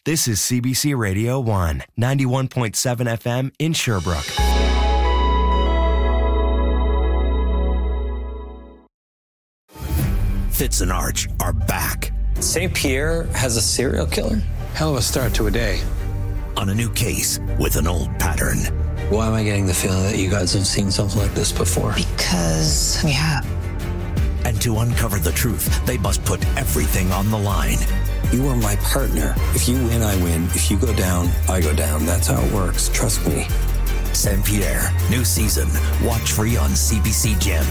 This is CBC Radio 1, 91.7 FM in Sherbrooke. Fitz and Arch are back. St. Pierre has a serial killer? Hell of a start to a day. On a new case with an old pattern. Why am I getting the feeling that you guys have seen something like this before? Because we have. And to uncover the truth, they must put everything on the line. You are my partner. If you win, I win. If you go down, I go down. That's how it works. Trust me. St. Pierre, new season. Watch free on CBC Gem.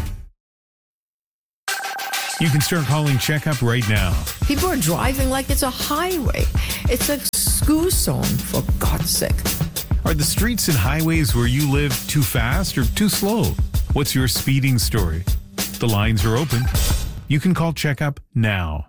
You can start calling Checkup right now. People are driving like it's a highway. It's a school zone, for God's sake. Are the streets and highways where you live too fast or too slow? What's your speeding story? The lines are open. You can call Checkup now.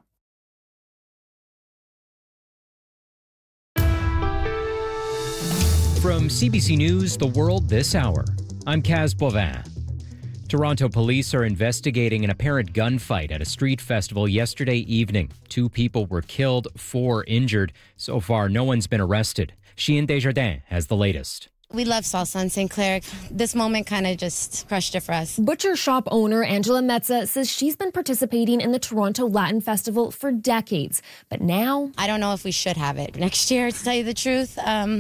From CBC News, The World This Hour, I'm Kaz Bovin. Toronto police are investigating an apparent gunfight at a street festival yesterday evening. 2 people were killed, 4 injured. So far, no one's been arrested. Chien Desjardins has the latest. We love salsa in St. Clair. This moment kind of just crushed it for us. Butcher shop owner Angela Metza says she's been participating in the Toronto Latin Festival for decades. But now, I don't know if we should have it next year, to tell you the truth.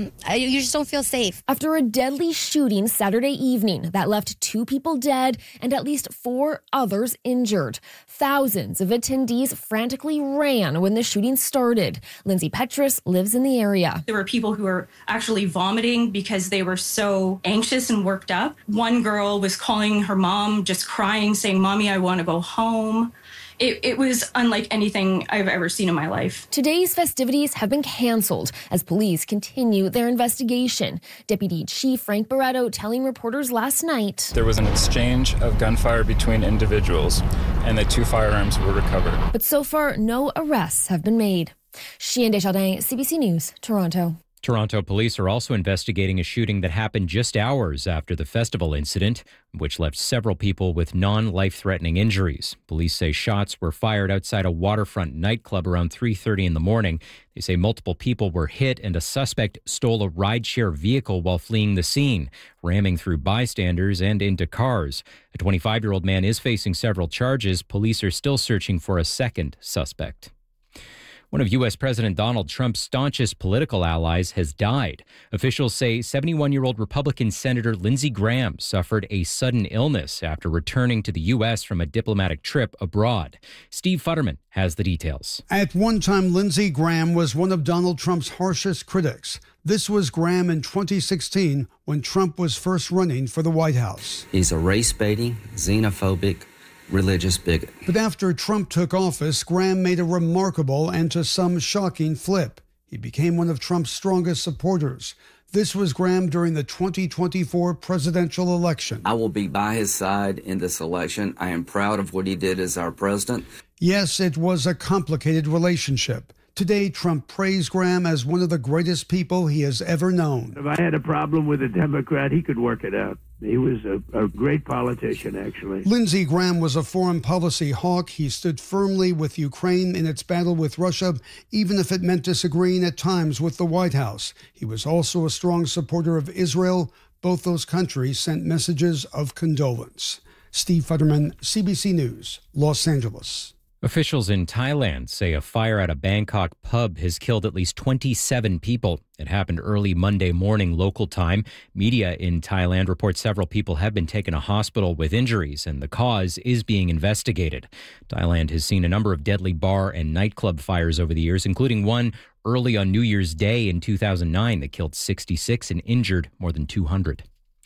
You just don't feel safe. After a deadly shooting Saturday evening that left 2 people dead and at least 4 others injured, thousands of attendees frantically ran when the shooting started. Lindsay Petrus lives in the area. There were people who were actually vomiting because they were so anxious and worked up. One girl was calling her mom, just crying, saying, "Mommy, I want to go home." It was unlike anything I've ever seen in my life. Today's festivities have been canceled as police continue their investigation. Deputy Chief Frank Barretto telling reporters last night, there was an exchange of gunfire between individuals and the 2 firearms were recovered. But so far, no arrests have been made. Chien Desjardins, CBC News, Toronto. Toronto police are also investigating a shooting that happened just hours after the festival incident, which left several people with non-life-threatening injuries. Police say shots were fired outside a waterfront nightclub around 3:30 in the morning. They say multiple people were hit and a suspect stole a rideshare vehicle while fleeing the scene, ramming through bystanders and into cars. A 25-year-old man is facing several charges. Police are still searching for a second suspect. One of U.S. President Donald Trump's staunchest political allies has died. Officials say 71-year-old Republican Senator Lindsey Graham suffered a sudden illness after returning to the U.S. from a diplomatic trip abroad. Steve Futterman has the details. At one time, Lindsey Graham was one of Donald Trump's harshest critics. This was Graham in 2016 when Trump was first running for the White House. He's a race-baiting, xenophobic, religious bigot. But after Trump took office, Graham made a remarkable and to some shocking flip. He became one of Trump's strongest supporters. This was Graham during the 2024 presidential election. I will be by his side in this election. I am proud of what he did as our president. Yes, it was a complicated relationship. Today, Trump praised Graham as one of the greatest people he has ever known. If I had a problem with a Democrat, he could work it out. He was a great politician, actually. Lindsey Graham was a foreign policy hawk. He stood firmly with Ukraine in its battle with Russia, even if it meant disagreeing at times with the White House. He was also a strong supporter of Israel. Both those countries sent messages of condolence. Steve Futterman, CBC News, Los Angeles. Officials in Thailand say a fire at a Bangkok pub has killed at least 27 people. It happened early Monday morning local time. Media in Thailand reports several people have been taken to hospital with injuries, and the cause is being investigated. Thailand has seen a number of deadly bar and nightclub fires over the years, including one early on New Year's Day in 2009 that killed 66 and injured more than 200.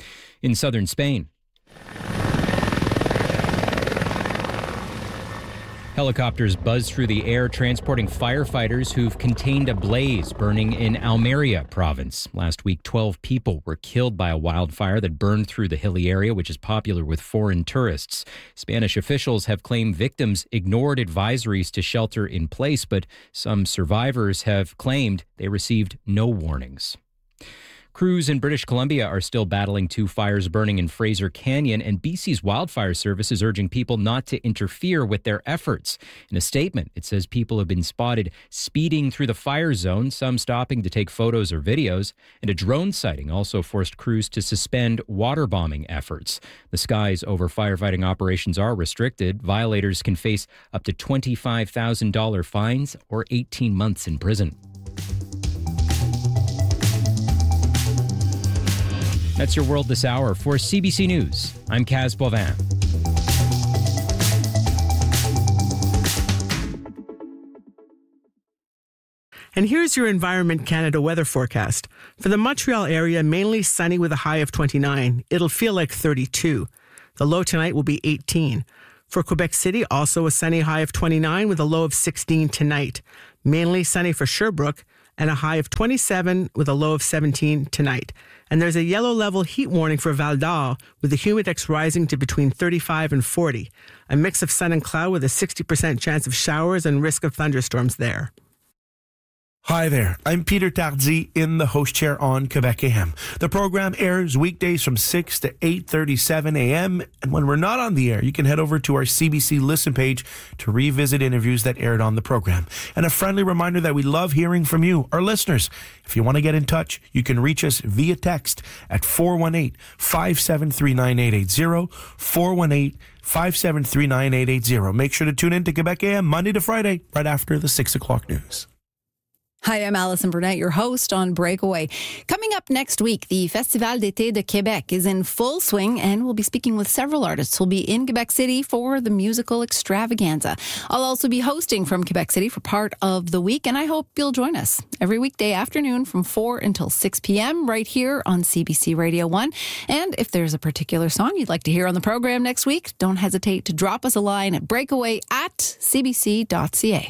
In southern Spain, helicopters buzz through the air transporting firefighters who've contained a blaze burning in Almeria province. Last week, 12 people were killed by a wildfire that burned through the hilly area, which is popular with foreign tourists. Spanish officials have claimed victims ignored advisories to shelter in place, but some survivors have claimed they received no warnings. Crews in British Columbia are still battling 2 fires burning in Fraser Canyon, and BC's Wildfire Service is urging people not to interfere with their efforts. In a statement, it says people have been spotted speeding through the fire zone, some stopping to take photos or videos, and a drone sighting also forced crews to suspend water bombing efforts. The skies over firefighting operations are restricted. Violators can face up to $25,000 fines or 18 months in prison. That's your world this hour. For CBC News, I'm Kaz Bovin. And here's your Environment Canada weather forecast. For the Montreal area, mainly sunny with a high of 29. It'll feel like 32. The low tonight will be 18. For Quebec City, also a sunny high of 29 with a low of 16 tonight. Mainly sunny for Sherbrooke and a high of 27 with a low of 17 tonight. And there's a yellow level heat warning for Val d'Or with the humidex rising to between 35 and 40. A mix of sun and cloud with a 60% chance of showers and risk of thunderstorms there. Hi there, I'm Peter Tardy in the host chair on Quebec AM. The program airs weekdays from 6 to 8:37 a.m. And when we're not on the air, you can head over to our CBC Listen page to revisit interviews that aired on the program. And a friendly reminder that we love hearing from you, our listeners. If you want to get in touch, you can reach us via text at 418-573-9880, 418-573-9880. Make sure to tune in to Quebec AM Monday to Friday, right after the 6 o'clock news. Hi, I'm Alison Burnett, your host on Breakaway. Coming up next week, the Festival d'été de Québec is in full swing, and we'll be speaking with several artists who'll be in Quebec City for the musical extravaganza. I'll also be hosting from Quebec City for part of the week, and I hope you'll join us every weekday afternoon from 4 until 6 p.m. right here on CBC Radio 1. And if there's a particular song you'd like to hear on the program next week, don't hesitate to drop us a line at breakaway@cbc.ca.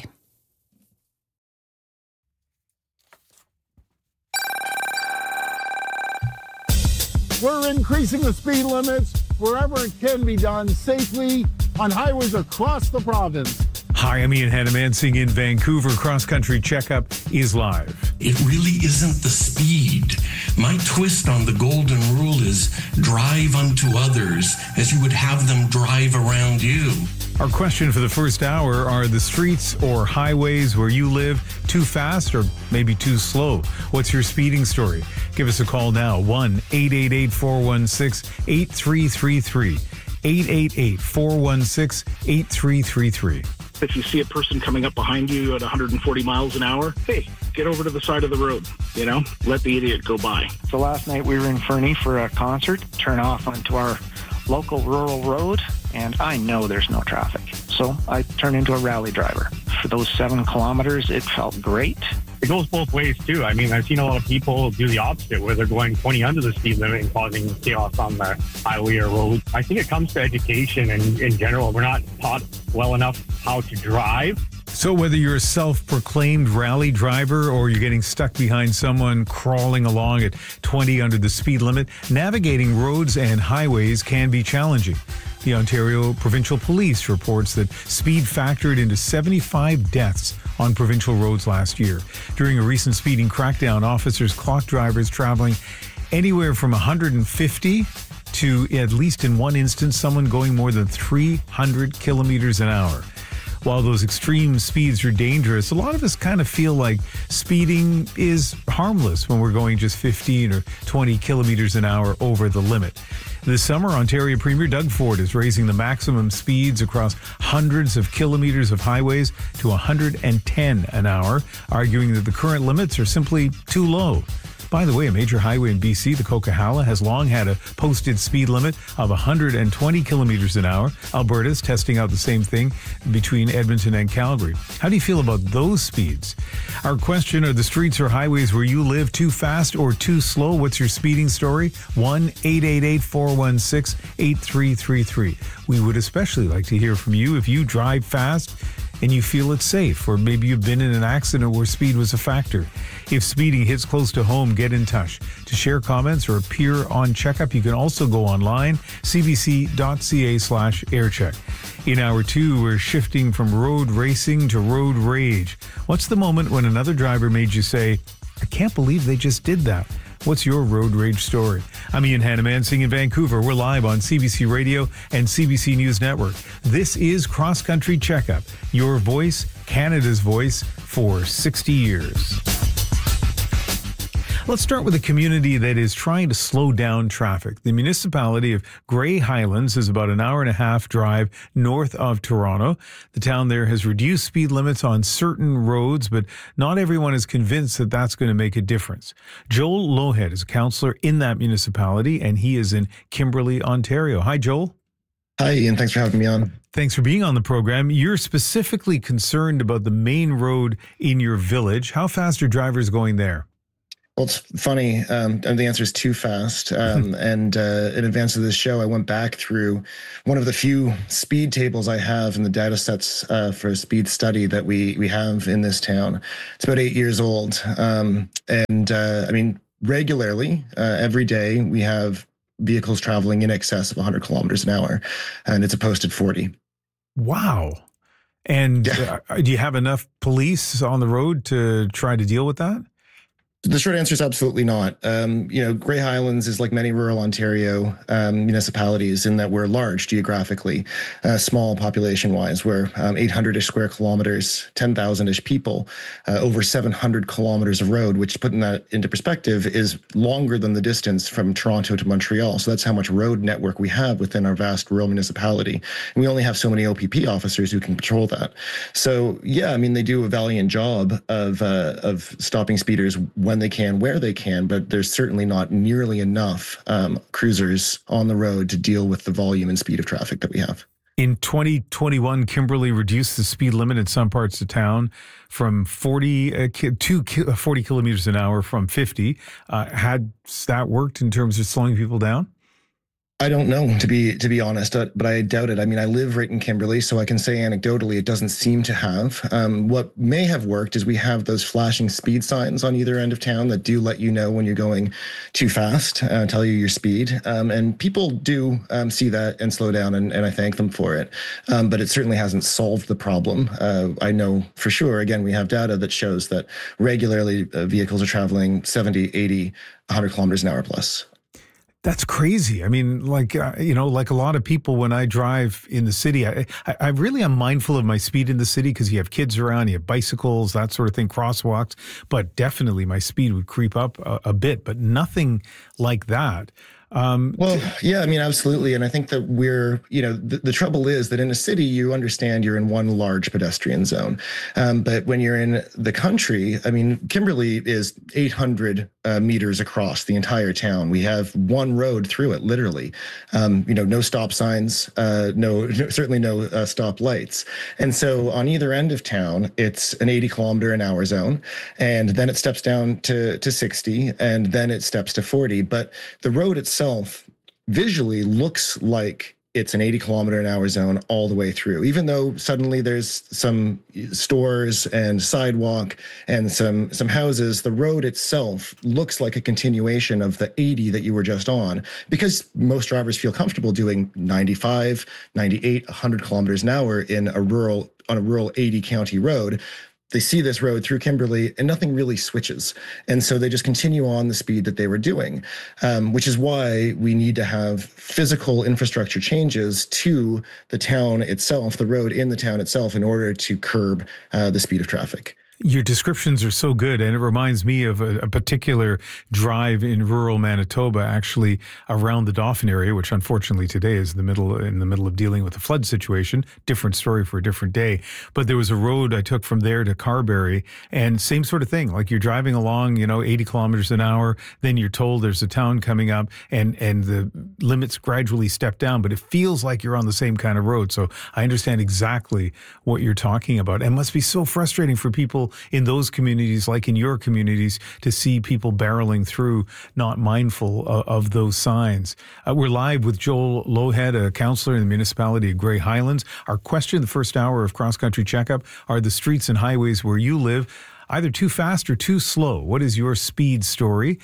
We're increasing the speed limits wherever it can be done safely on highways across the province. Hi, I'm Ian Hanamansing in Vancouver. Cross Country Checkup is live. It really isn't the speed. My twist on the golden rule is drive unto others as you would have them drive around you. Our question for the first hour, are the streets or highways where you live too fast or maybe too slow? What's your speeding story? Give us a call now, 1-888-416-8333. 888-416-8333. If you see a person coming up behind you at 140 miles an hour, hey, get over to the side of the road, let the idiot go by. So last night we were in Fernie for a concert, turn off onto our local rural road, and I know there's no traffic. So I turned into a rally driver. For those 7 kilometers, it felt great. It goes both ways, too. I mean, I've seen a lot of people do the opposite, where they're going 20 under the speed limit and causing chaos on the highway or road. I think it comes to education, and in general, we're not taught well enough how to drive. So whether you're a self-proclaimed rally driver or you're getting stuck behind someone crawling along at 20 under the speed limit, navigating roads and highways can be challenging. The Ontario Provincial Police reports that speed factored into 75 deaths on provincial roads last year. During a recent speeding crackdown, officers clocked drivers traveling anywhere from 150 to, at least in one instance, someone going more than 300 kilometers an hour. While those extreme speeds are dangerous, a lot of us kind of feel like speeding is harmless when we're going just 15 or 20 kilometers an hour over the limit. This summer, Ontario Premier Doug Ford is raising the maximum speeds across hundreds of kilometers of highways to 110 an hour, arguing that the current limits are simply too low. By the way, a major highway in BC, the Coquihalla, has long had a posted speed limit of 120 kilometers an hour. Alberta's testing out the same thing between Edmonton and Calgary. How do you feel about those speeds? Our question, are the streets or highways where you live too fast or too slow? What's your speeding story? 1-888-416-8333. We would especially like to hear from you if you drive fast and you feel it's safe, or maybe you've been in an accident where speed was a factor. If speeding hits close to home, get in touch. To share comments or appear on Checkup, you can also go online, cbc.ca/aircheck. In hour 2, we're shifting from road racing to road rage. What's the moment when another driver made you say, I can't believe they just did that? What's your road rage story? I'm Ian Hannamansing in Vancouver. We're live on CBC Radio and CBC News Network. This is Cross Country Checkup, your voice, Canada's voice, for 60 years. Let's start with a community that is trying to slow down traffic. The municipality of Grey Highlands is about an hour and a half drive north of Toronto. The town there has reduced speed limits on certain roads, but not everyone is convinced that that's going to make a difference. Joel Lohead is a councillor in that municipality, and he is in Kimberley, Ontario. Hi, Joel. Hi, Ian. Thanks for having me on. Thanks for being on the program. You're specifically concerned about the main road in your village. How fast are drivers going there? Well, it's funny. The answer is too fast. And in advance of this show, I went back through one of the few speed tables I have in the data sets for a speed study that we have in this town. It's about 8 years old. Regularly, every day, we have vehicles traveling in excess of 100 kilometers an hour, and it's a posted 40. Wow. And do you have enough police on the road to try to deal with that? The short answer is absolutely not. Grey Highlands is like many rural Ontario municipalities in that we're large geographically, small population-wise. We're 800-ish square kilometers, 10,000-ish people, over 700 kilometers of road, which, putting that into perspective, is longer than the distance from Toronto to Montreal. So that's how much road network we have within our vast rural municipality. And we only have so many OPP officers who can patrol that. So, they do a valiant job of stopping speeders when they can, where they can, but there's certainly not nearly enough cruisers on the road to deal with the volume and speed of traffic that we have. In 2021, Kimberley reduced the speed limit in some parts of town from 40 kilometers an hour from 50. Had that worked in terms of slowing people down? I don't know, to be honest, but I doubt it. I live right in Kimberley, so I can say anecdotally it doesn't seem to have. What may have worked is we have those flashing speed signs on either end of town that do let you know when you're going too fast, tell you your speed. And people do see that and slow down, and I thank them for it. But it certainly hasn't solved the problem. I know for sure, again, we have data that shows that regularly vehicles are traveling 70, 80, 100 kilometers an hour plus. That's crazy. Like a lot of people, when I drive in the city, I really am mindful of my speed in the city because you have kids around, you have bicycles, that sort of thing, crosswalks. But definitely my speed would creep up a bit, but nothing like that. Absolutely. And I think that the trouble is that in a city, you understand you're in one large pedestrian zone. But when you're in the country, Kimberley is 800 meters across the entire town. We have one road through it, literally. No stop signs, certainly no stop lights. And so on either end of town, it's an 80 kilometer an hour zone. And then it steps down to 60, and then it steps to 40. But the road itself visually looks like it's an 80 kilometer an hour zone all the way through, even though suddenly there's some stores and sidewalk and some houses. The road itself looks like a continuation of the 80 that you were just on, because most drivers feel comfortable doing 95, 98, 100 kilometers an hour on a rural 80 county road. They see this road through Kimberley and nothing really switches. And so they just continue on the speed that they were doing, which is why we need to have physical infrastructure changes to the town itself, the road in the town itself, in order to curb the speed of traffic. Your descriptions are so good, and it reminds me of a particular drive in rural Manitoba, actually around the Dauphin area, which unfortunately today is in the middle of dealing with a flood situation. Different story for a different day. But there was a road I took from there to Carberry, and same sort of thing. Like you're driving along, 80 kilometers an hour, then you're told there's a town coming up, and the limits gradually step down, but it feels like you're on the same kind of road. So I understand exactly what you're talking about. It must be so frustrating for people in those communities, like in your communities, to see people barreling through, not mindful of those signs. We're live with Joel Lohead, a councillor in the municipality of Grey Highlands. Our question, the first hour of Cross Country Checkup, are the streets and highways where you live either too fast or too slow? What is your speed story?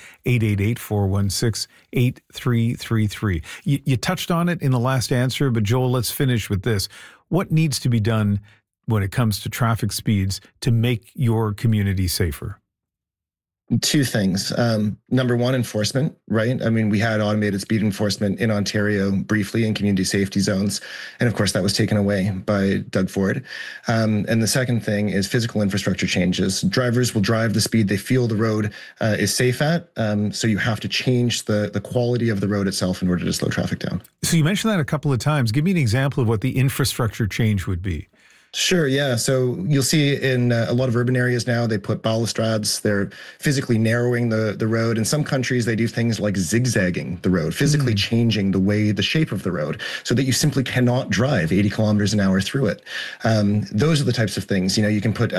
888-416-8333. You touched on it in the last answer, but Joel, let's finish with this. What needs to be done when it comes to traffic speeds to make your community safer? Two things. Number one, enforcement, right? I mean, we had automated speed enforcement in Ontario briefly in community safety zones. And of course, that was taken away by Doug Ford. And the second thing is physical infrastructure changes. Drivers will drive the speed they feel the road is safe at. So you have to change the quality of the road itself in order to slow traffic down. So you mentioned that a couple of times. Give me an example of what the infrastructure change would be. Sure, yeah. So you'll see in a lot of urban areas now, they put balustrades. They're physically narrowing the road. In some countries, they do things like zigzagging the road, physically changing the shape of the road so that you simply cannot drive 80 kilometers an hour through it. Those are the types of things. You can put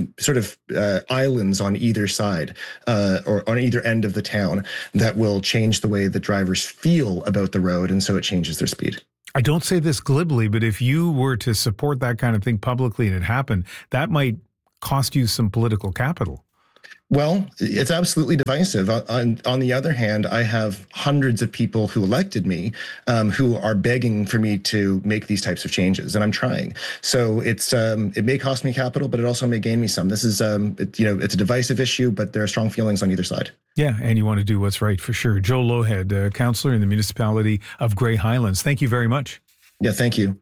islands on either side or on either end of the town that will change the way that drivers feel about the road, and so it changes their speed. I don't say this glibly, but if you were to support that kind of thing publicly and it happened, that might cost you some political capital. Well, it's absolutely divisive. On the other hand, I have hundreds of people who elected me who are begging for me to make these types of changes, and I'm trying. So it may cost me capital, but it also may gain me some. This is it's a divisive issue, but there are strong feelings on either side. Yeah, and you want to do what's right for sure. Joe Lohead, councillor in the municipality of Grey Highlands. Thank you very much. Yeah, thank you.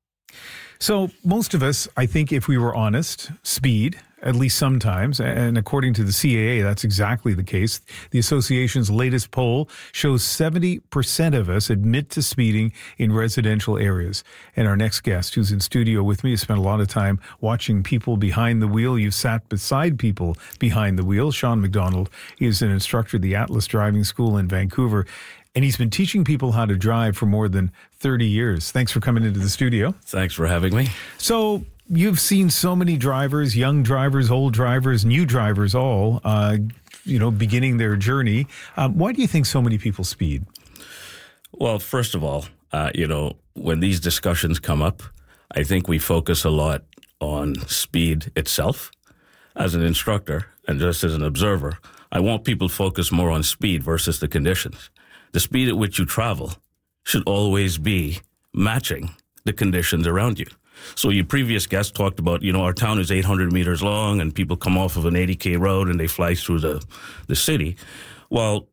So most of us, I think if we were honest, speed, at least sometimes, and according to the CAA, that's exactly the case. The association's latest poll shows 70% of us admit to speeding in residential areas. And our next guest, who's in studio with me, has spent a lot of time watching people behind the wheel. You've sat beside people behind the wheel. Sean McDonald is an instructor at the Atlas Driving School in Vancouver, and he's been teaching people how to drive for more than 30 years. Thanks for coming into the studio. Thanks for having me. So you've seen so many drivers, young drivers, old drivers, new drivers, all, beginning their journey. Why do you think so many people speed? Well, first of all, when these discussions come up, I think we focus a lot on speed itself. As an instructor and just as an observer, I want people to focus more on speed versus the conditions. The speed at which you travel should always be matching the conditions around you. So your previous guest talked about, our town is 800 meters long and people come off of an 80K road and they fly through the city. Well,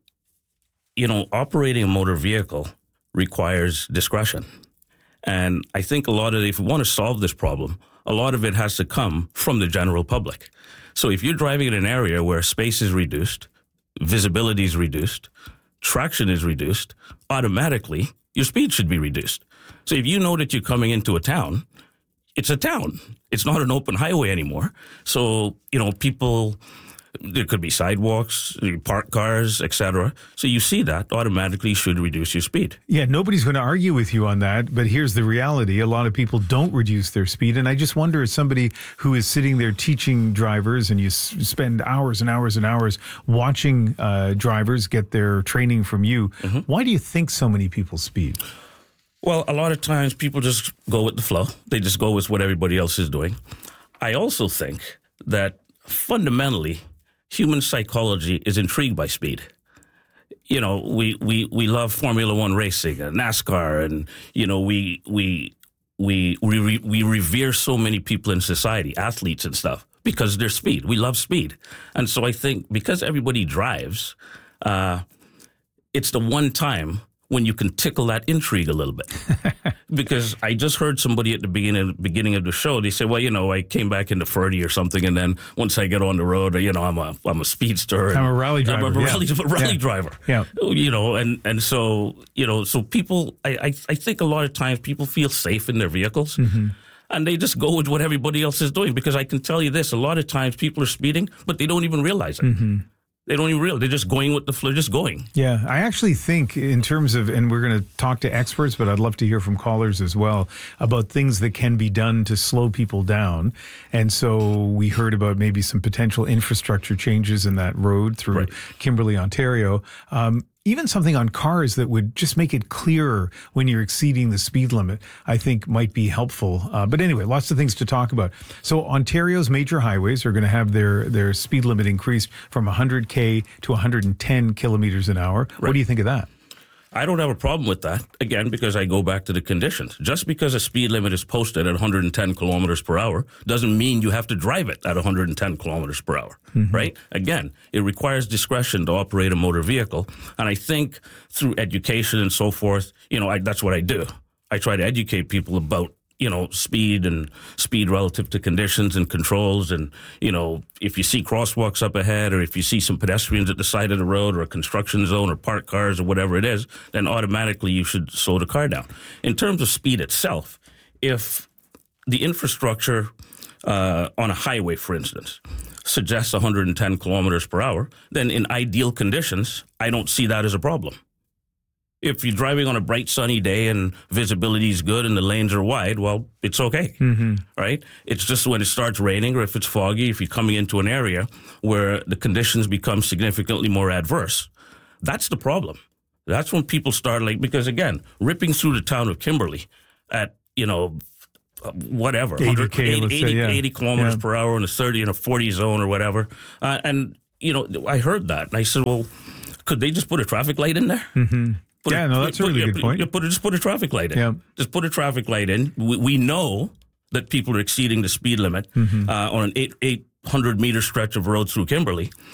operating a motor vehicle requires discretion. And I think if we want to solve this problem, a lot of it has to come from the general public. So if you're driving in an area where space is reduced, visibility is reduced, traction is reduced, automatically your speed should be reduced. So if you know that you're coming into a town, it's a town. It's not an open highway anymore. So, people, there could be sidewalks, parked cars, etc. So you see that automatically should reduce your speed. Yeah, nobody's going to argue with you on that. But here's the reality. A lot of people don't reduce their speed. And I just wonder, as somebody who is sitting there teaching drivers and you spend hours and hours and hours watching drivers get their training from you, why do you think so many people speed? Well, a lot of times people just go with the flow. They just go with what everybody else is doing. I also think that fundamentally, human psychology is intrigued by speed. We love Formula One racing and NASCAR, and we revere so many people in society, athletes and stuff, because their speed. We love speed, and so I think because everybody drives, it's the one time when you can tickle that intrigue a little bit. Because I just heard somebody at the beginning of the show, they say, well, I came back into Ferdy or something, and then once I get on the road, I'm a speedster. I'm a rally driver. I'm a rally driver. Yeah. And so, so people, I think a lot of times people feel safe in their vehicles. And they just go with what everybody else is doing. Because I can tell you this, a lot of times people are speeding, but they don't even realize it. They don't even realize. They're just going with the flow, just going. Yeah, I actually think in terms of, and we're going to talk to experts, but I'd love to hear from callers as well about things that can be done to slow people down. And so we heard about maybe some potential infrastructure changes in that road through Kimberley, Ontario. Even something on cars that would just make it clearer when you're exceeding the speed limit, I think might be helpful. But anyway, lots of things to talk about. So Ontario's major highways are going to have their speed limit increased from 100K to 110 kilometers an hour. What do you think of that? I don't have a problem with that, again, because I go back to the conditions. Just because a speed limit is posted at 110 kilometers per hour doesn't mean you have to drive it at 110 kilometers per hour, right? Again, it requires discretion to operate a motor vehicle. And I think through education and so forth, that's what I do. I try to educate people about speed and speed relative to conditions and controls. And, if you see crosswalks up ahead, or if you see some pedestrians at the side of the road, or a construction zone, or parked cars, or whatever it is, then automatically you should slow the car down. In terms of speed itself, if the infrastructure on a highway, for instance, suggests 110 kilometers per hour, then in ideal conditions, I don't see that as a problem. If you're driving on a bright sunny day and visibility is good and the lanes are wide, well, it's okay, right? It's just when it starts raining, or if it's foggy, if you're coming into an area where the conditions become significantly more adverse, that's the problem. That's when people start, because again, ripping through the town of Kimberley at, whatever, 80 kilometers per hour in a 30 and a 40 zone or whatever. And I heard that and I said, well, could they just put a traffic light in there? That's a really good point. Just put a traffic light in. Yeah. Just put a traffic light in. We know that people are exceeding the speed limit on an 800-meter stretch of road through Kimberley.